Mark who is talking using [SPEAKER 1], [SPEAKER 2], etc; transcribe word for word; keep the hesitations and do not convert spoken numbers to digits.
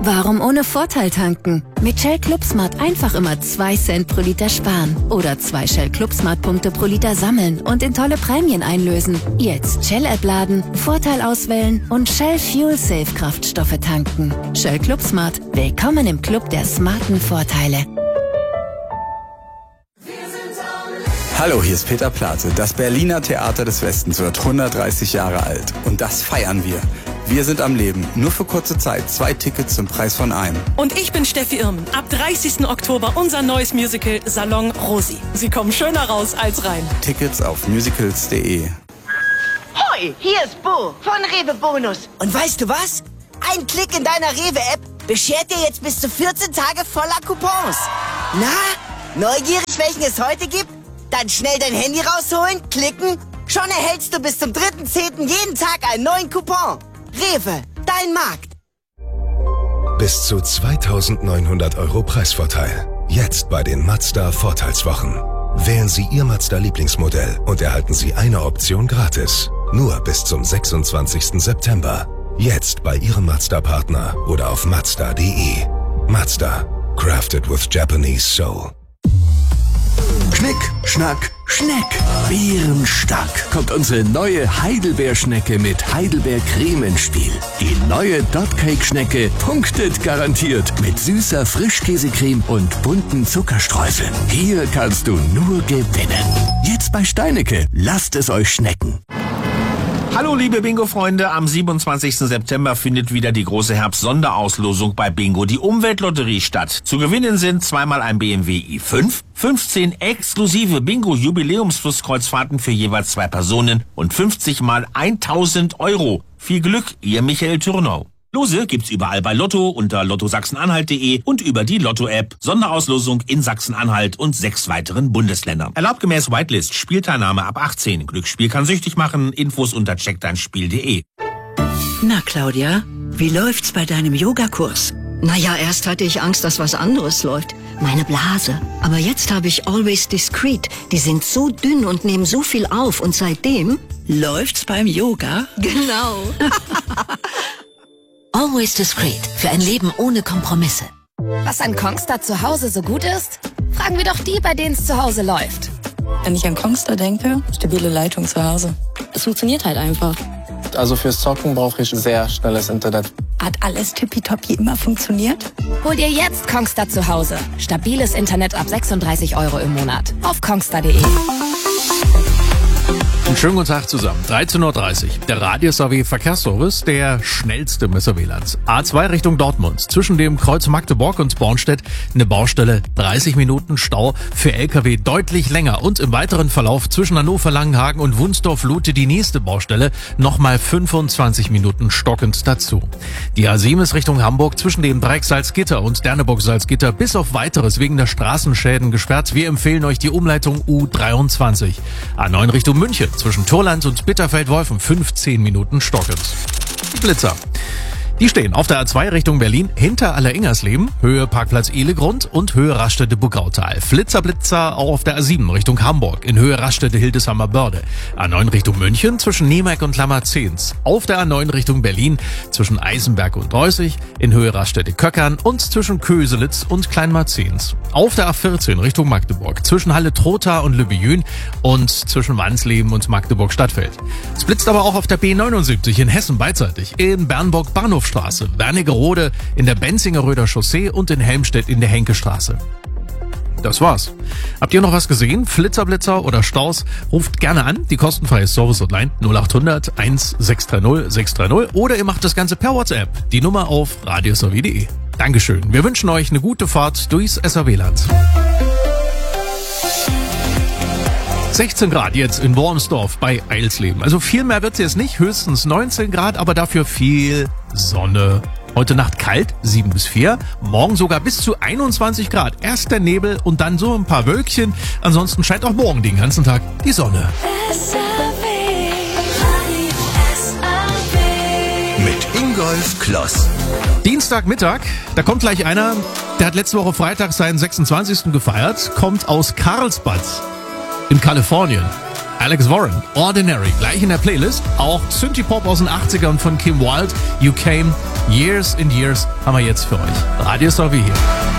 [SPEAKER 1] Warum ohne Vorteil tanken? Mit Shell Club Smart einfach immer zwei Cent pro Liter sparen. Oder zwei Shell Club Smart Punkte pro Liter sammeln und in tolle Prämien einlösen. Jetzt Shell-App laden, Vorteil auswählen und Shell Fuel Safe Kraftstoffe tanken. Shell Club Smart. Willkommen im Club der smarten Vorteile.
[SPEAKER 2] Hallo, hier ist Peter Plate. Das Berliner Theater des Westens wird hundertdreißig Jahre alt. Und das feiern wir. Wir sind am Leben. Nur für kurze Zeit. Zwei Tickets zum Preis von einem.
[SPEAKER 3] Und ich bin Steffi Irmen. Ab dreißigsten Oktober unser neues Musical Salon Rosi. Sie kommen schöner raus als rein.
[SPEAKER 2] Tickets auf musicals punkt de.
[SPEAKER 4] Hoi, hier ist Bo von Rewe Bonus. Und weißt du was? Ein Klick in deiner Rewe-App beschert dir jetzt bis zu vierzehn Tage voller Coupons. Na, neugierig, welchen es heute gibt? Dann schnell dein Handy rausholen, klicken. Schon erhältst du bis zum dritten zehnten jeden Tag einen neuen Coupon. Rewe, dein Markt.
[SPEAKER 5] Bis zu zweitausendneunhundert Euro Preisvorteil. Jetzt bei den Mazda Vorteilswochen. Wählen Sie Ihr Mazda-Lieblingsmodell und erhalten Sie eine Option gratis. Nur bis zum sechsundzwanzigsten September. Jetzt bei Ihrem Mazda-Partner oder auf mazda punkt de. Mazda. Crafted with Japanese Soul.
[SPEAKER 6] Schnick, Schnack, Schneck. Bärenstark kommt unsere neue Heidelbeerschnecke mit Heidelbeercreme ins Spiel. Die neue Dotcake-Schnecke punktet garantiert mit süßer Frischkäsecreme und bunten Zuckerstreuseln. Hier kannst du nur gewinnen. Jetzt bei Steinecke. Lasst es euch schnecken.
[SPEAKER 7] Hallo liebe Bingo-Freunde, am siebenundzwanzigsten September findet wieder die große Herbst-Sonderauslosung bei Bingo, die Umweltlotterie, statt. Zu gewinnen sind zweimal ein B M W i fünf, fünfzehn exklusive Bingo-Jubiläumsflusskreuzfahrten für jeweils zwei Personen und fünfzig mal tausend Euro. Viel Glück, ihr Michael Thürnau. Lose gibt's überall bei Lotto unter lotto sachsen-anhalt punkt de und über die Lotto-App. Sonderauslosung in Sachsen-Anhalt und sechs weiteren Bundesländern. Erlaubt gemäß Whitelist. Spielteilnahme ab achtzehn. Glücksspiel kann süchtig machen. Infos unter check dein spiel punkt de.
[SPEAKER 8] Na, Claudia, wie läuft's bei deinem Yogakurs? Naja, erst hatte ich Angst, dass was anderes läuft. Meine Blase. Aber jetzt habe ich Always Discreet. Die sind so dünn und nehmen so viel auf. Und seitdem läuft's beim Yoga. Genau.
[SPEAKER 9] Always Discreet. Für ein Leben ohne Kompromisse.
[SPEAKER 10] Was an Kongstar zu Hause so gut ist? Fragen wir doch die, bei denen es zu Hause läuft.
[SPEAKER 11] Wenn ich an Kongstar denke, stabile Leitung zu Hause. Es funktioniert halt einfach.
[SPEAKER 12] Also fürs Zocken brauche ich sehr schnelles Internet.
[SPEAKER 11] Hat alles tippitoppi immer funktioniert?
[SPEAKER 10] Hol dir jetzt Kongstar zu Hause. Stabiles Internet ab sechsunddreißig Euro im Monat. Auf kongstar punkt de.
[SPEAKER 13] Einen schönen guten Tag zusammen. dreizehn Uhr dreißig. Der Radius A W Verkehrsservice, der schnellste im S R W-Land. A zwei Richtung Dortmund. Zwischen dem Kreuz Magdeburg und Bornstedt eine Baustelle. dreißig Minuten Stau. Für L K W deutlich länger. Und im weiteren Verlauf zwischen Hannover, Langenhagen und Wunsdorf-Lute die nächste Baustelle. Nochmal fünfundzwanzig Minuten stockend dazu. Die A sieben ist Richtung Hamburg zwischen dem Dreieck Salzgitter und Derneburg-Salzgitter bis auf weiteres wegen der Straßenschäden gesperrt. Wir empfehlen euch die Umleitung U dreiundzwanzig. A neun Richtung München. Zwischen Turland und Bitterfeld-Wolfen fünfzehn Minuten stockend. Die Blitzer. Die stehen auf der A zwei Richtung Berlin hinter Aller-Ingersleben, Höhe Parkplatz Ehlegrund und Höhe Raststätte-Buckautal. Flitzer, Blitzer auch auf der A sieben Richtung Hamburg, in Höhe Raststätte-Hildeshammer-Börde. A neun Richtung München zwischen Niemeck und Lammerzehns. Auf der A neun Richtung Berlin zwischen Eisenberg und Reußig, in Höhe Raststätte-Köckern und zwischen Köselitz und Kleinmarzehns. Auf der A vierzehn Richtung Magdeburg zwischen Halle-Trotha und Lübbejün und zwischen Wansleben und Magdeburg-Stadtfeld. Es blitzt aber auch auf der B neunundsiebzig in Hessen beidseitig, in Bernburg-Bahnhof Straße, Wernigerode, in der Benzinger-Röder Chaussee und in Helmstedt in der Henkestraße. Das war's. Habt ihr noch was gesehen? Flitzerblitzer oder Staus? Ruft gerne an, die kostenfreie Service-Hotline null acht hundert eins sechs drei null sechs drei null oder ihr macht das Ganze per WhatsApp. Die Nummer auf radius punkt de. Dankeschön. Wir wünschen euch eine gute Fahrt durchs S R W-Land. sechzehn Grad jetzt in Wormsdorf bei Eilsleben. Also viel mehr wird's jetzt nicht, höchstens neunzehn Grad, aber dafür viel Sonne. Heute Nacht kalt, sieben bis vier, morgen sogar bis zu einundzwanzig Grad. Erst der Nebel und dann so ein paar Wölkchen. Ansonsten scheint auch morgen den ganzen Tag die Sonne.
[SPEAKER 6] Mit Ingolf Kloss.
[SPEAKER 13] Dienstagmittag, da kommt gleich einer, der hat letzte Woche Freitag seinen sechsundzwanzigsten gefeiert, kommt aus Carlsbad in Kalifornien. Alex Warren, Ordinary, gleich in der Playlist. Auch Synthie-Pop aus den achtzigern von Kim Wilde, You Came, Years and Years haben wir jetzt für euch. Radio Salvi hier.